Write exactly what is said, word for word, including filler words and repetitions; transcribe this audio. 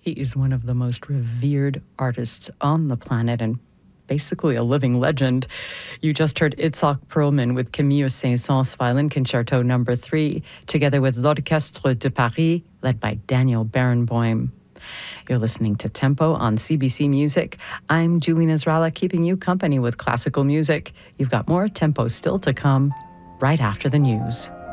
He is one of the most revered artists on the planet and basically a living legend. You just heard Itzhak Perlman with Camille Saint-Saëns Violin Concerto number three, together with l'Orchestre de Paris, led by Daniel Barenboim. You're listening to Tempo on C B C Music. I'm Julie Nasrallah, keeping you company with classical music. You've got more Tempo still to come right after the news.